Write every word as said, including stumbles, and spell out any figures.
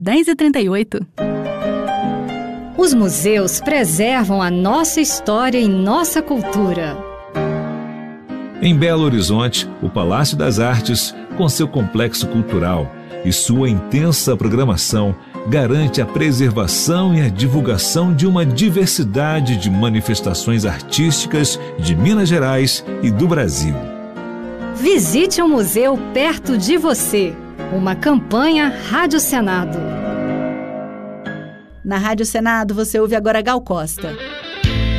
dez e trinta e oito. Os museus preservam a nossa história e nossa cultura. Em Belo Horizonte, o Palácio das Artes, com seu complexo cultural e sua intensa programação, garante a preservação e a divulgação de uma diversidade de manifestações artísticas de Minas Gerais e do Brasil. Visite um museu perto de você. Uma campanha Rádio Senado. Na Rádio Senado você ouve agora Gal Costa.